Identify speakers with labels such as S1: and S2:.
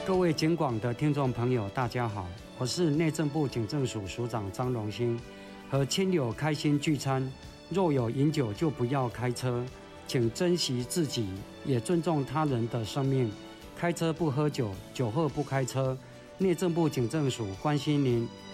S1: 各位警广的听众朋友，大家好，我是内政部警政署署长张荣兴。和亲友开心聚餐，若有饮酒就不要开车，请珍惜自己，也尊重他人的生命。开车不喝酒，酒后不开车。内政部警政署关心您。